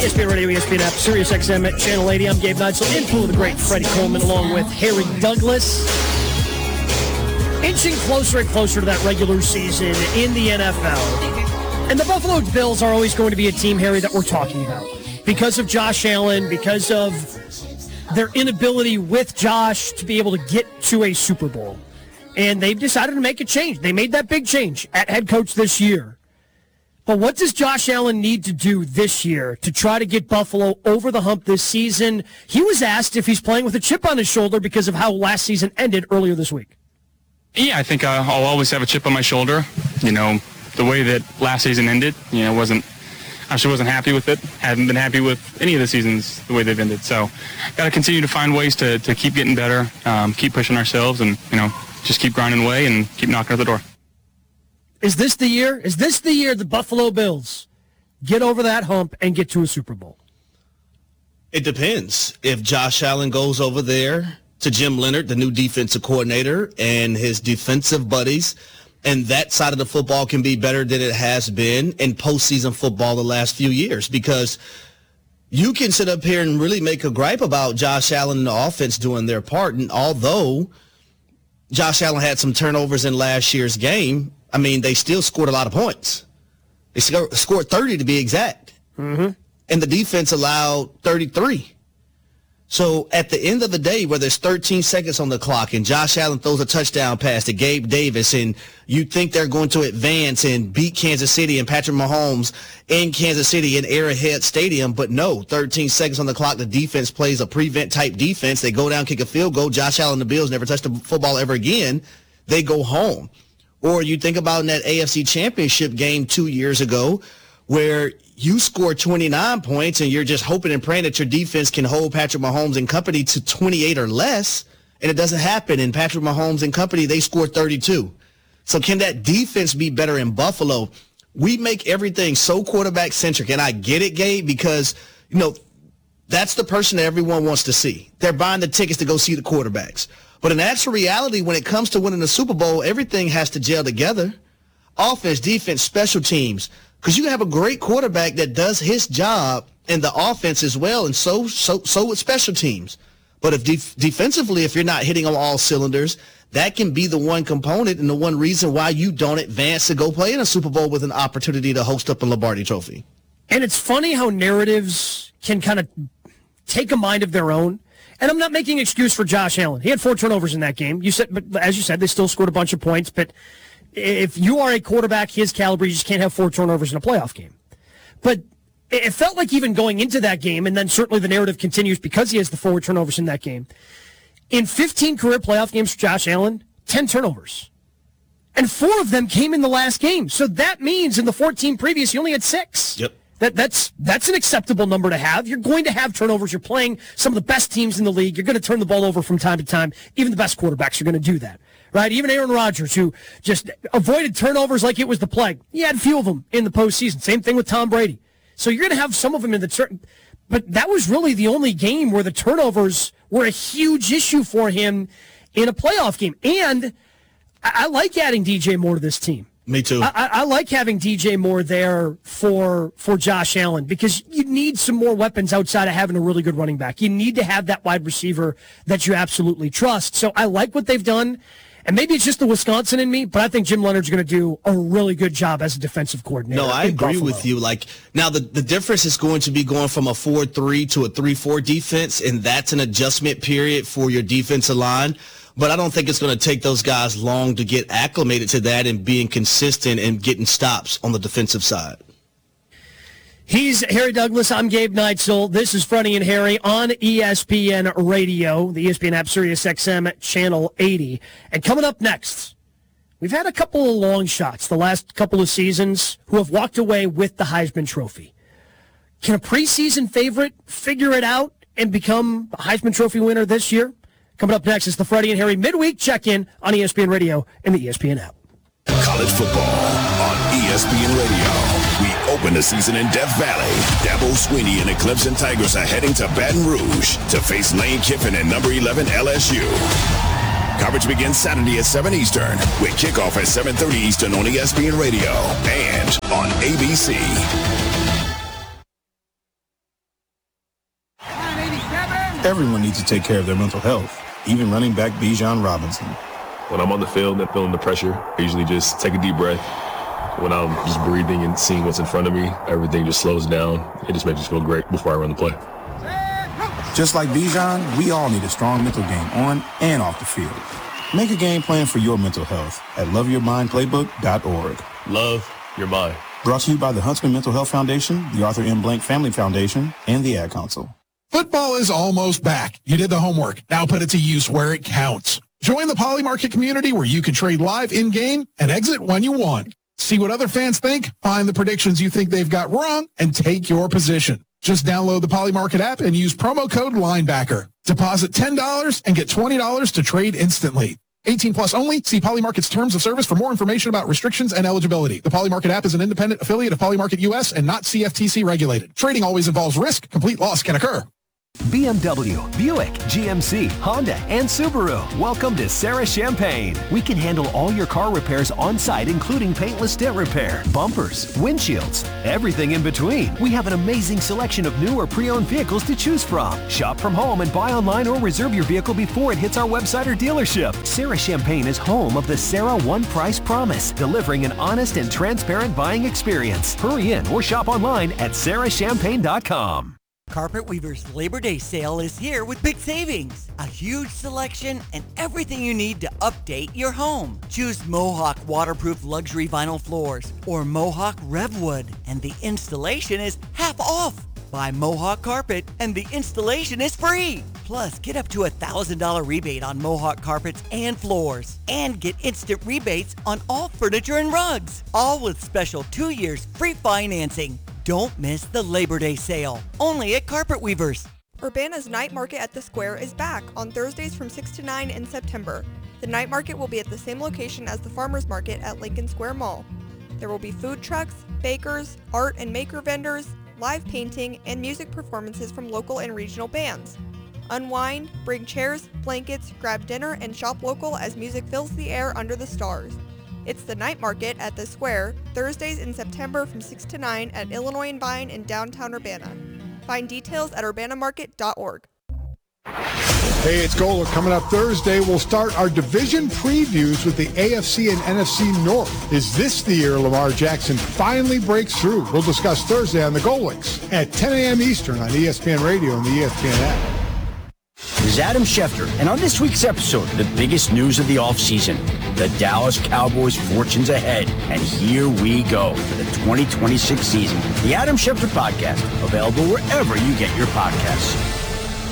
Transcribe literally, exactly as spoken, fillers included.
E S P N Radio, E S P N app, Sirius X M at Channel eighty. I'm Gabe Neitzel, in pool of the great Freddie Coleman, along with Harry Douglas. Inching closer and closer to that regular season in the N F L. And the Buffalo Bills are always going to be a team, Harry, that we're talking about. Because of Josh Allen, because of their inability with Josh to be able to get to a Super Bowl. And they've decided to make a change. They made that big change at head coach this year. But what does Josh Allen need to do this year to try to get Buffalo over the hump this season? He was asked if he's playing with a chip on his shoulder because of how last season ended earlier this week. Yeah, I think uh, I'll always have a chip on my shoulder. You know, the way that last season ended, you know, wasn't, I actually wasn't happy with it. Haven't been happy with any of the seasons the way they've ended. So, got to continue to find ways to, to keep getting better, um, keep pushing ourselves, and, you know, just keep grinding away and keep knocking at the door. Is this the year? Is this the year the Buffalo Bills get over that hump and get to a Super Bowl? It depends. If Josh Allen goes over there to Jim Leonard, the new defensive coordinator, and his defensive buddies, and that side of the football can be better than it has been in postseason football the last few years, because you can sit up here and really make a gripe about Josh Allen and the offense doing their part, and although Josh Allen had some turnovers in last year's game, I mean, they still scored a lot of points. They scored thirty to be exact. Mm-hmm. And the defense allowed thirty-three. So at the end of the day, where there's thirteen seconds on the clock and Josh Allen throws a touchdown pass to Gabe Davis, and you think they're going to advance and beat Kansas City and Patrick Mahomes in Kansas City in Arrowhead Stadium, but no, thirteen seconds on the clock, the defense plays a prevent-type defense. They go down, kick a field goal. Josh Allen and the Bills never touch the football ever again. They go home. Or you think about in that A F C Championship game two years ago where you score twenty-nine points and you're just hoping and praying that your defense can hold Patrick Mahomes and company to twenty-eight or less, and it doesn't happen. And Patrick Mahomes and company, they scored thirty-two. So can that defense be better in Buffalo? We make everything so quarterback-centric, and I get it, Gabe, because, you know, that's the person that everyone wants to see. They're buying the tickets to go see the quarterbacks. But in actual reality, when it comes to winning the Super Bowl, everything has to gel together. Offense, defense, special teams. Because you can have a great quarterback that does his job in the offense as well, and so so so with special teams. But if def- defensively, if you're not hitting on all cylinders, that can be the one component and the one reason why you don't advance to go play in a Super Bowl with an opportunity to host up a Lombardi Trophy. And it's funny how narratives can kind of take a mind of their own. And I'm not making an excuse for Josh Allen. He had four turnovers in that game. You said, but as you said, they still scored a bunch of points. But if you are a quarterback his caliber, you just can't have four turnovers in a playoff game. But it felt like even going into that game, and then certainly the narrative continues because he has the four turnovers in that game. In fifteen career playoff games for Josh Allen, ten turnovers. And four of them came in the last game. So that means in the fourteen previous, he only had six. Yep. That, that's that's an acceptable number to have. You're going to have turnovers. You're playing some of the best teams in the league. You're going to turn the ball over from time to time. Even the best quarterbacks are going to do that, right? Even Aaron Rodgers, who just avoided turnovers like it was the plague. He had a few of them in the postseason. Same thing with Tom Brady. So you're going to have some of them in the turn. But that was really the only game where the turnovers were a huge issue for him in a playoff game. And I, I like adding D J Moore to this team. Me too. I, I like having D J Moore there for for Josh Allen because you need some more weapons outside of having a really good running back. You need to have that wide receiver that you absolutely trust. So I like what they've done, and maybe it's just the Wisconsin in me, but I think Jim Leonard's going to do a really good job as a defensive coordinator. No, I agree Buffalo. with you. Like now, the, the difference is going to be going from a four three to a three four defense, and that's an adjustment period for your defensive line. But I don't think it's going to take those guys long to get acclimated to that and being consistent and getting stops on the defensive side. He's Harry Douglas. I'm Gabe Neitzel. This is Freddie and Harry on E S P N Radio, the E S P N app, Sirius X M, Channel eighty. And coming up next, we've had a couple of long shots the last couple of seasons who have walked away with the Heisman Trophy. Can a preseason favorite figure it out and become a Heisman Trophy winner this year? Coming up next is the Freddie and Harry midweek check-in on E S P N Radio and the E S P N app. College football on E S P N Radio. We open the season in Death Valley. Dabo Swinney and the Clemson Tigers are heading to Baton Rouge to face Lane Kiffin and number eleven L S U. Coverage begins Saturday at seven Eastern with kickoff at seven thirty Eastern on E S P N Radio and on A B C. Everyone needs to take care of their mental health, even running back Bijan Robinson. When I'm on the field and feeling the pressure, I usually just take a deep breath. When I'm just breathing and seeing what's in front of me, everything just slows down. It just makes me feel great before I run the play. Just like Bijan, we all need a strong mental game on and off the field. Make a game plan for your mental health at love your mind playbook dot org. Love your mind. Brought to you by the Huntsman Mental Health Foundation, the Arthur M. Blank Family Foundation, and the Ad Council. Football is almost back. You did the homework. Now put it to use where it counts. Join the Poly Market community where you can trade live in-game and exit when you want. See what other fans think, find the predictions you think they've got wrong, and take your position. Just download the Poly Market app and use promo code Linebacker. Deposit ten dollars and get twenty dollars to trade instantly. eighteen plus only. See Poly Market's terms of service for more information about restrictions and eligibility. The Poly Market app is an independent affiliate of Poly Market U S and not C F T C regulated. Trading always involves risk. Complete loss can occur. B M W, Buick, G M C, Honda, and Subaru. Welcome to Sarah Champagne. We can handle all your car repairs on site, including paintless dent repair, bumpers, windshields, everything in between. We have an amazing selection of new or pre-owned vehicles to choose from. Shop from home and buy online or reserve your vehicle before it hits our website or dealership. Sarah Champagne is home of the Sarah One Price Promise, delivering an honest and transparent buying experience. Hurry in or shop online at sarah champagne dot com. Carpet Weaver's Labor Day sale is here with big savings. A huge selection and everything you need to update your home. Choose Mohawk waterproof luxury vinyl floors or Mohawk Revwood, and the installation is half off. Buy Mohawk carpet and the installation is free. Plus, get up to a one thousand dollars rebate on Mohawk carpets and floors. And get instant rebates on all furniture and rugs. All with special two years free financing. Don't miss the Labor Day sale, only at Carpet Weavers. Urbana's Night Market at the Square is back on Thursdays from six to nine in September. The night market will be at the same location as the Farmers Market at Lincoln Square Mall. There will be food trucks, bakers, art and maker vendors, live painting, and music performances from local and regional bands. Unwind, bring chairs, blankets, grab dinner, and shop local as music fills the air under the stars. It's the Night Market at the Square, Thursdays in September from six to nine at Illinois and Vine in downtown Urbana. Find details at urbana market dot org. Hey, it's Gola. Coming up Thursday, we'll start our division previews with the A F C and N F C North. Is this the year Lamar Jackson finally breaks through? We'll discuss Thursday on the Golinks at ten a.m. Eastern on E S P N Radio and the E S P N app. This is Adam Schefter, and on this week's episode, the biggest news of the offseason, the Dallas Cowboys' fortunes ahead. And here we go for the twenty twenty-six season. The Adam Schefter Podcast, available wherever you get your podcasts.